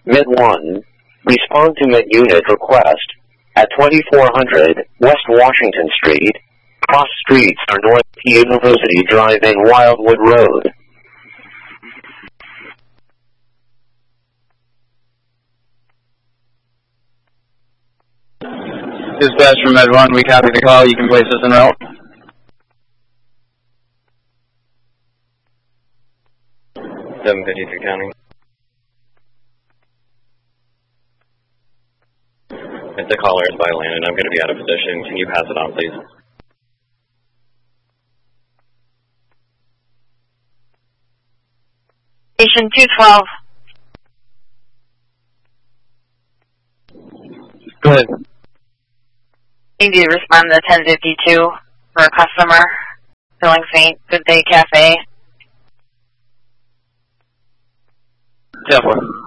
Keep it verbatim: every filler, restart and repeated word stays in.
Mid one. Respond to Mid Unit request. At twenty-four hundred West Washington Street. Cross streets are North University Drive and Wildwood Road. Dispatch from Med one, we copy the call. You can place us en route. seven fifty-three County. If the caller is by land and I'm going to be out of position, can you pass it on, please? Station two twelve. Go ahead. Need you to respond to ten fifty-two for a customer. Feeling faint. Good Day Cafe. Definitely.